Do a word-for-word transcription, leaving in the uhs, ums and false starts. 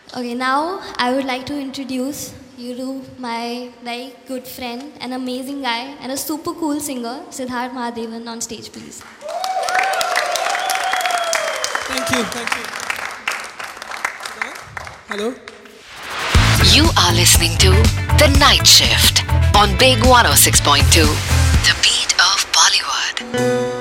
Okay, now I would like to introduce you to my very good friend, an amazing guy, and a super cool singer, Siddharth Mahadevan, on stage, please. Thank you, thank you. Hello? You are listening to The Night Shift on Big one oh six point two, The Beat of Bollywood.